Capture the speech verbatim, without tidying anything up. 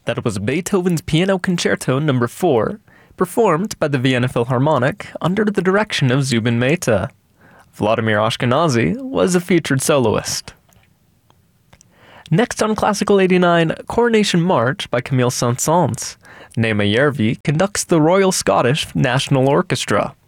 That was Beethoven's Piano Concerto Number four, performed by the Vienna Philharmonic under the direction of Zubin Mehta. Vladimir Ashkenazy was a featured soloist. Next on Classical eighty-nine, Coronation March by Camille Saint-Saëns. Nema Järvi conducts the Royal Scottish National Orchestra.